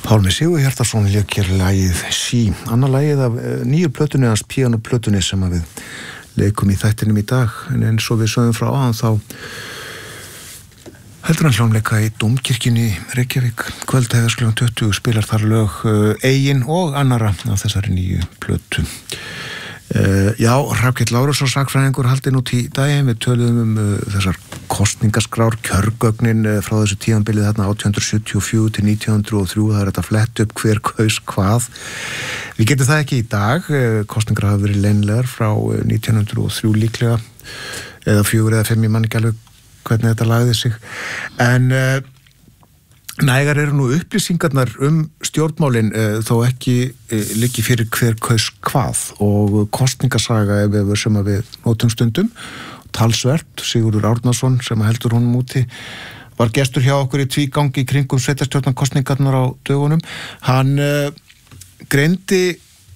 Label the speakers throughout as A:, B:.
A: Pálmi Sigurhjartarson lék hér lagið Sí, annað lagið af nýju plötunni hans, píanóplötunni sem við leikum í þættinum í dag, en eins og við sögum frá áðan þá heldur hann hljómleika í Dómkirkjunni í Reykjavík, kvöldhæðars klukkan 20 spilar þar lög eigin og annara af þessari nýju plötu. Já, Hrafnkell Lárusson sakfræðingur haldinn út í daginn, við töluðum þessar kosningaskrár, kjörgögnin frá þessu tímabilið þarna 1874 til 1903, það þetta flett upp hver kaus hvað. Við getum það ekki í dag, kosningar hafa verið leynilegar frá 1903 líklega, eða 4 eða 5, ég man ekki alveg hvernig þetta lagði sig, en nægar eru nú upplýsingarnar stjórnmálin þó ekki liggi fyrir hver kaus hvað, og kosningasaga sem við notum stundum, talsvert, Sigurður Árnason sem heldur honum úti, var gestur hjá okkur í tvígangi í kringum sveitarstjórnarkosningarnar á dögunum. Hann greindi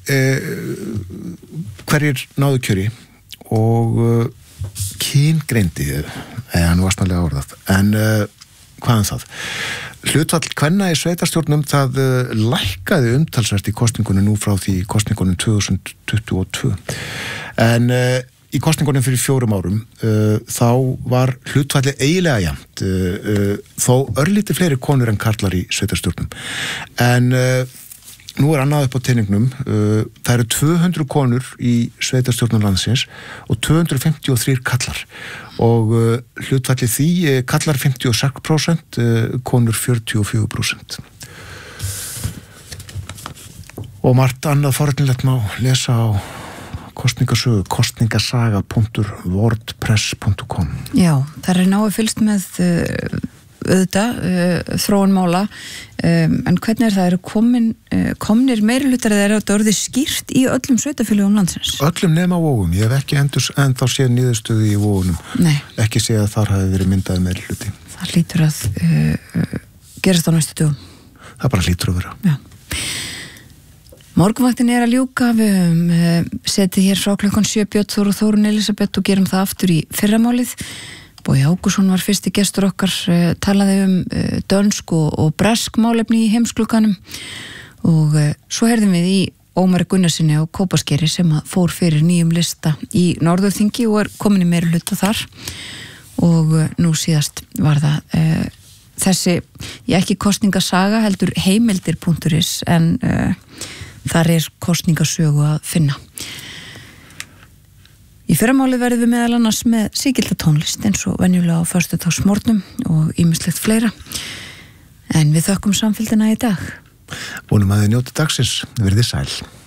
A: hverjir náðu kjöri og kyngreindi, hann var snarlega orðað, en hvað það? Hlutfall kvenna í sveitarstjórnum það lækkaði umtalsvert í kosningunum nú frá því kosningunum 2022. En í kosningunum fyrir 4 árum þá var hlutfallið eiginlega jafnt, þó örlítið fleiri konur en karlar í sveitarstjórnum. En nú annað upp á teiningnum, það eru 200 konur í sveitarstjórnum landsins og 253 kallar, og hlutfallið því kallar 56%, konur 44%. Og margt annað forréttnilegt má lesa á kosningasögu, kosningasaga.wordpress.com.
B: Já, það náið fylgst með þróun mála, en hvernig það eru komnir meirihlutar eða þetta orðið skýrt í öllum sveitarfélögum landsins?
A: Öllum nema Vogum, ég hef ekki ennþá séð niðurstöðu í Vogunum.
B: Nei.
A: Ekki séð að þar hafi verið myndað meirihluti.
B: Það hlýtur að gerast á næstu dögum.
A: Það bara hlýtur að vera.
B: Já. Morgunvaktin að ljúka, við setið hér frá klukkan 7 Björn Þór og Þórunn Elísabet og gerum það aftur í fyrramálið. Bogi Ágússon var fyrsti gestur okkar, talaði dönsk og bresk málefni í heimsklukkanum, og svo heyrðum við í Ómari Gunnarsinni á Kópaskeri sem fór fyrir nýjum lista í Norðurþingi og komin í meirihluta þar, og nú síðast var það þessi, ekki kosningasaga heldur heimildir.is, en þar kosningasögu að finna. Í fyrramálið verðum við meðal annars með sígilda tónlist eins og venjulega á föstudagsmorgnum og ýmislegt fleira. En við þökkum samfylgdina í dag.
A: Vonum að þið njótið dagsins, verið sæl.